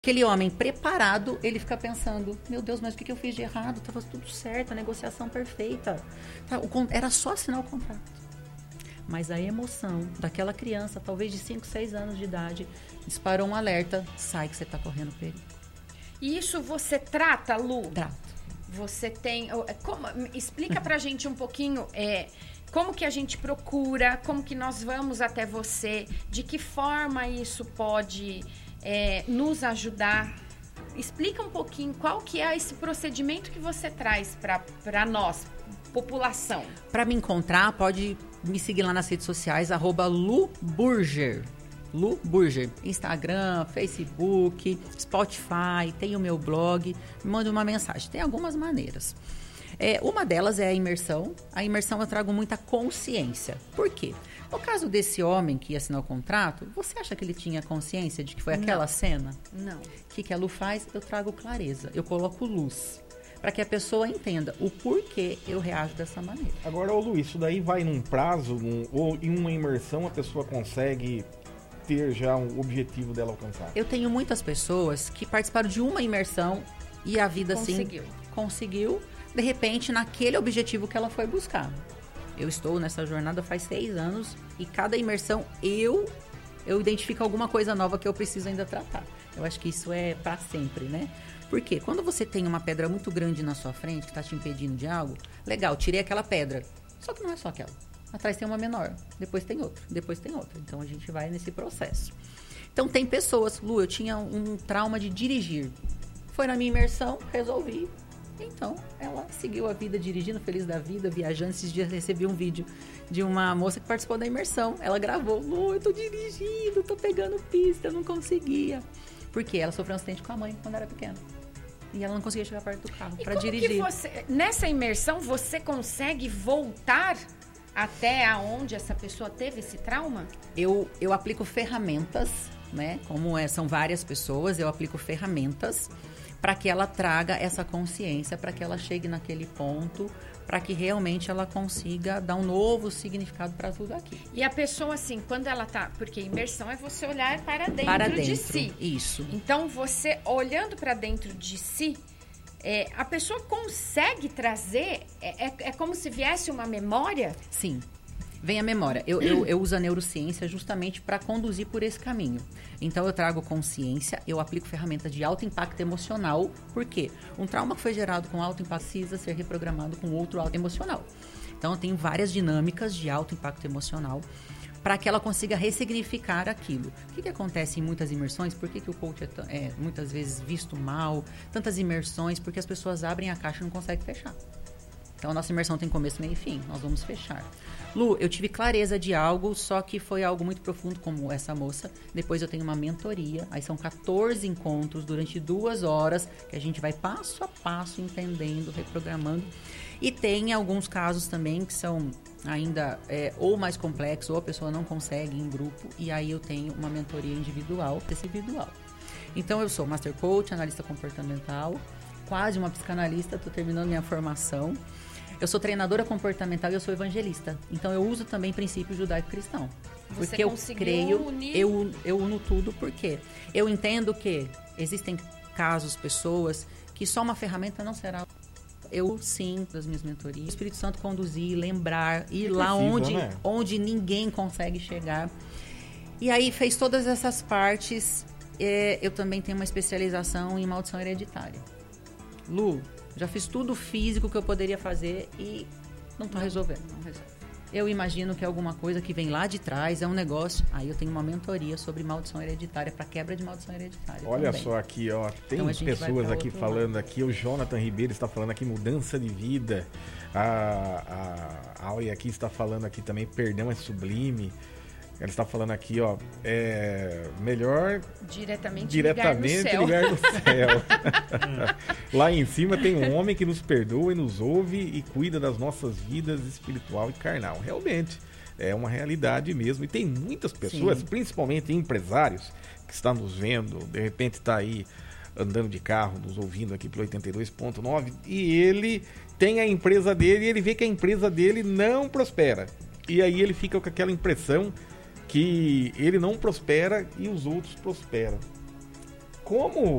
Aquele homem preparado, ele fica pensando, meu Deus, mas o que eu fiz de errado? Estava tudo certo, a negociação perfeita. Era só assinar o contrato. Mas a emoção daquela criança, talvez de 5, 6 anos de idade, disparou um alerta, sai que você está correndo perigo. E isso você trata, Lu? Trato. Você tem... explica pra gente um pouquinho... como que a gente procura, como que nós vamos até você, de que forma isso pode nos ajudar. Explica um pouquinho qual que é esse procedimento que você traz para nós, população. Para me encontrar, pode me seguir lá nas redes sociais, @LuBurger. Lu Burger, Instagram, Facebook, Spotify, tem o meu blog, me manda uma mensagem. Tem algumas maneiras. Uma delas é a imersão. A imersão eu trago muita consciência. Por quê? No caso desse homem que ia assinar o contrato, você acha que ele tinha consciência de que foi aquela cena? Não. O que a Lu faz? Eu trago clareza, eu coloco luz. Para que a pessoa entenda o porquê eu reajo dessa maneira. Agora, Lu, isso daí vai num prazo, ou em uma imersão a pessoa consegue ter já um objetivo dela alcançar? Eu tenho muitas pessoas que participaram de uma imersão e a vida conseguiu, de repente, naquele objetivo que ela foi buscar. Eu estou nessa jornada faz 6 anos e cada imersão eu identifico alguma coisa nova que eu preciso ainda tratar. Eu acho que isso é para sempre, né? Porque quando você tem uma pedra muito grande na sua frente que está te impedindo de algo, legal, tirei aquela pedra. Só que não é só aquela. Atrás tem uma menor, depois tem outra, depois tem outra. Então a gente vai nesse processo. Então tem pessoas, Lu, eu tinha um trauma de dirigir. Foi na minha imersão, resolvi. Então, ela seguiu a vida dirigindo, feliz da vida, viajando. Esses dias recebi um vídeo de uma moça que participou da imersão. Ela gravou, Lu, eu tô dirigindo, tô pegando pista, eu não conseguia. Porque ela sofreu um acidente com a mãe quando era pequena. E ela não conseguia chegar perto do carro para dirigir. Nessa imersão, você consegue voltar até aonde essa pessoa teve esse trauma? Eu aplico ferramentas, né? Como são várias pessoas, eu aplico ferramentas para que ela traga essa consciência, para que ela chegue naquele ponto, para que realmente ela consiga dar um novo significado para tudo aquilo. E a pessoa, assim, quando ela tá... Porque imersão é você olhar para dentro de si. Isso. Então, você olhando para dentro de si, a pessoa consegue trazer... É como se viesse uma memória? Sim. Vem a memória. Eu uso a neurociência justamente para conduzir por esse caminho. Então, eu trago consciência, eu aplico ferramentas de alto impacto emocional. Por quê? Um trauma que foi gerado com alto impacto precisa ser reprogramado com outro alto emocional. Então, eu tenho várias dinâmicas de alto impacto emocional para que ela consiga ressignificar aquilo. O que acontece em muitas imersões? Por que o coach é muitas vezes visto mal? Tantas imersões, porque as pessoas abrem a caixa e não conseguem fechar. Então, a nossa imersão tem começo, meio e fim. Nós vamos fechar. Lu, eu tive clareza de algo, só que foi algo muito profundo, como essa moça. Depois eu tenho uma mentoria. Aí são 14 encontros durante 2 horas, que a gente vai passo a passo entendendo, reprogramando. E tem alguns casos também que são ainda ou mais complexos, ou a pessoa não consegue em grupo. E aí eu tenho uma mentoria individual. Então, eu sou Master Coach, analista comportamental, quase uma psicanalista, estou terminando minha formação. Eu sou treinadora comportamental e eu sou evangelista. Então, eu uso também princípios judaico-cristão. Porque eu creio, eu uno tudo, porque eu entendo que existem casos, pessoas, que só uma ferramenta não será. Eu, sim, das minhas mentorias, o Espírito Santo conduzir, lembrar, ir lá onde ninguém consegue chegar. E aí, fez todas essas partes. Eu também tenho uma especialização em maldição hereditária. Lu, já fiz tudo físico que eu poderia fazer e não tô resolvendo. Não resolve. Eu imagino que é alguma coisa que vem lá de trás, é um negócio. Aí eu tenho uma mentoria sobre maldição hereditária, para quebra de maldição hereditária. Olha também. Só aqui, ó. Tem então, pessoas aqui falando aqui. O Jonathan Ribeiro está falando aqui, mudança de vida. A Aui aqui está falando aqui também, perdão é sublime. Ela está falando aqui, ó, melhor diretamente ligar no céu. Lá em cima tem um homem que nos perdoa e nos ouve e cuida das nossas vidas espiritual e carnal. Realmente, é uma realidade mesmo. E tem muitas pessoas, sim, principalmente empresários, que estão nos vendo, de repente está aí andando de carro, nos ouvindo aqui pelo 82.9, e ele tem a empresa dele e ele vê que a empresa dele não prospera. E aí ele fica com aquela impressão que ele não prospera e os outros prosperam. Como